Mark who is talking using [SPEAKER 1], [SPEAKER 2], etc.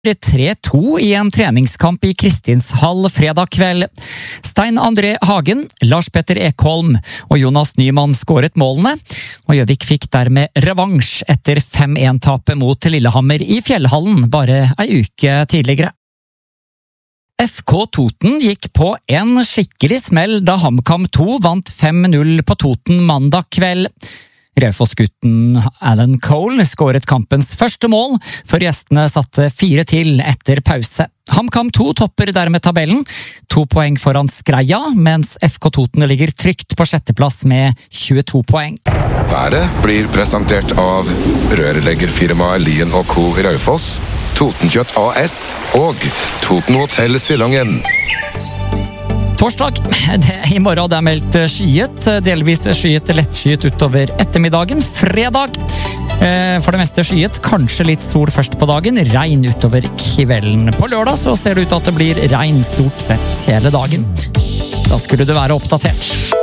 [SPEAKER 1] 3-2 i en treningskamp i Kristinshall fredag kveld. Stein André Hagen, Lars Petter Ekholm og Jonas Nyman skåret målene, og Gjøvik fikk dermed revansj etter 5-1-tapet mot Lillehammer i Fjellhallen bare ei uke tidligere. FK Toten gikk på en skikkelig smell da HamKam 2 vant 5-0 på Toten mandag kveld. Raufoss-gutten Alan Cole skåret kampens første mål, før gjestene satte 4 til etter pause. HamKam 2 topper dermed tabellen, 2 poeng foran Skreia, mens FK Toten ligger trygt på 6. plass med 22 poeng.
[SPEAKER 2] Været blir presentert av rørleggerfirmaet Lien & Co. Raufoss, Totenkjøtt AS og Toten Hotel Silangen.
[SPEAKER 1] Torsdag. I morgen det er meldt skyet, delvis skyet, lettskyet utover ettermiddagen. Fredag. For det meste skyet, kanskje litt sol først på dagen, regn utover kvelden. På lørdag så ser det ut at det blir regn stort sett hele dagen. Da skulle du være oppdatert.